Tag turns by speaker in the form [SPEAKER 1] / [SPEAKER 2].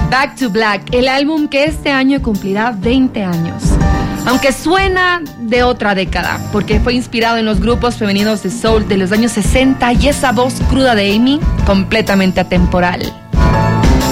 [SPEAKER 1] Back to Black, el álbum que este año cumplirá 20 años. Aunque suena de otra década, porque fue inspirado en los grupos femeninos de soul de los años 60 y esa voz cruda de Amy, completamente atemporal.